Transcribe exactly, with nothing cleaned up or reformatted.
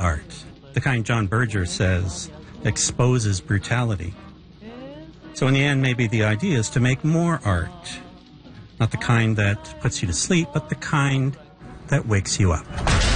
art, the kind John Berger says exposes brutality. So in the end, maybe the idea is to make more art. Not the kind that puts you to sleep, but the kind that wakes you up.